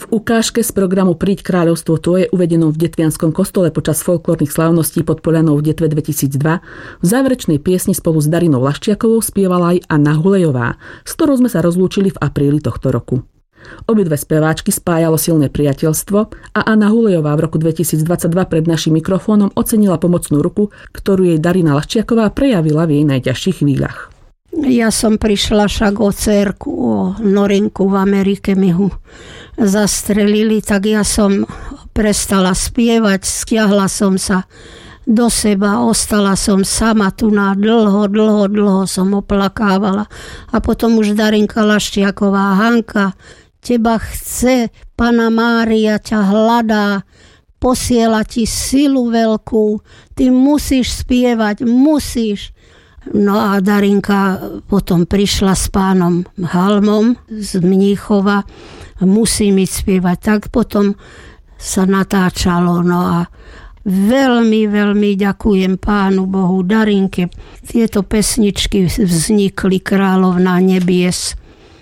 V ukážke z programu Príď kráľovstvo tvoje, uvedenom v Detvianskom kostole počas folklórnych slávností pod Polianou v Detve 2002, v záverečnej piesni spolu s Darinou Laščiakovou spievala aj Anna Hulejová, s ktorou sme sa rozlúčili v apríli tohto roku. Obidve speváčky spájalo silné priateľstvo a Anna Hulejová v roku 2022 pred našim mikrofónom ocenila pomocnú ruku, ktorú jej Darina Laščiaková prejavila v jej najťažších chvíľach. Ja som prišla však o dcérku, o Norinku, v Amerike mi ho zastrelili, tak ja som prestala spievať, stiahla som sa do seba, ostala som sama tu na dlho som oplakávala. A potom už Darinka Laščiaková: Hanka, teba chce, Panna Mária ťa hľadá, posiela ti silu veľkú, ty musíš spievať, musíš. No a Darinka potom prišla s pánom Halmom z Mníchova, musí mi spievať. Tak potom sa natáčalo, no a veľmi ďakujem Pánu Bohu, Darinke. Tieto pesničky vznikli, Kráľovná nebies,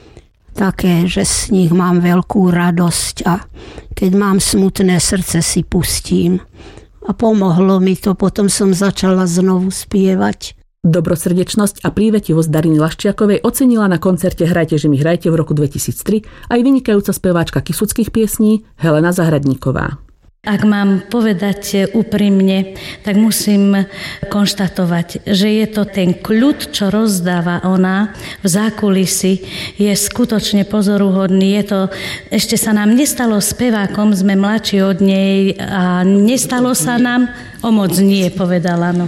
také, že z nich mám veľkú radosť a keď mám smutné srdce, si pustím. A pomohlo mi to, potom som začala znovu spievať. Dobrosrdečnosť a prívetivosť Dariny Laščiakovej ocenila na koncerte Hrajte, že mi hrajte v roku 2003 aj vynikajúca speváčka kisuckých piesní Helena Zahradníková. Ak mám povedať úprimne, tak musím konštatovať, že je to ten kľud, čo rozdáva ona v zákulisi, je skutočne pozoruhodný. Je to, ešte sa nám nestalo spevákom, sme mladší od nej a nestalo sa nám, o moc nie povedala, no.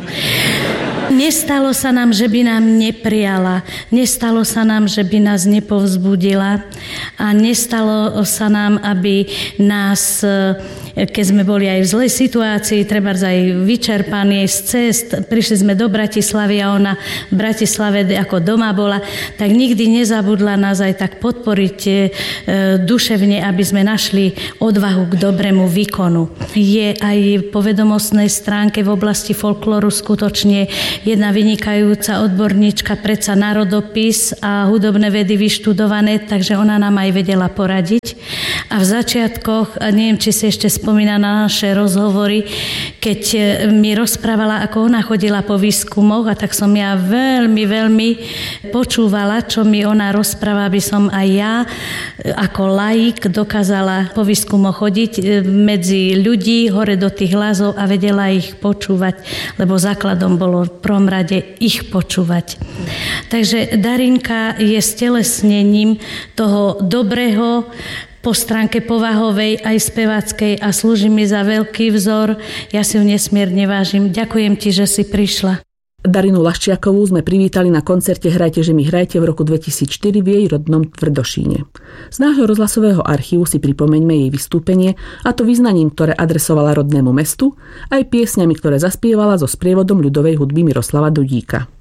Nestalo sa nám, že by nám neprijala, nestalo sa nám, že by nás nepovzbudila a nestalo sa nám, aby nás, keď sme boli aj v zlej situácii, trebárs aj vyčerpaní z cest, prišli sme do Bratislavy a ona v Bratislave ako doma bola, tak nikdy nezabudla nás aj tak podporiť duševne, aby sme našli odvahu k dobrému výkonu. Je aj po vedomostnej stránke v oblasti folklóru skutočne jedna vynikajúca odborníčka, predsa národopis a hudobné vedy vyštudované, takže ona nám aj vedela poradiť. A v začiatkoch, neviem, či si ešte spomína na naše rozhovory, keď mi rozprávala, ako ona chodila po výskumoch, a tak som ja veľmi počúvala, čo mi ona rozpráva, aby som aj ja ako laik dokázala po výskumoch chodiť medzi ľudí, hore do tých hlasov a vedela ich počúvať, lebo základom bolo v prvom rade ich počúvať. Takže Darinka je stelesnením toho dobrého po stránke povahovej aj speváckej a slúži mi za veľký vzor. Ja si ju nesmierne vážim. Ďakujem ti, že si prišla. Darinu Laščiakovú sme privítali na koncerte Hrajte, že mi hrajte v roku 2004 v jej rodnom Tvrdošíne. Z nášho rozhlasového archívu si pripomeňme jej vystúpenie, a to vyznaním, ktoré adresovala rodnému mestu, aj piesňami, ktoré zaspievala so sprievodom ľudovej hudby Miroslava Dudíka.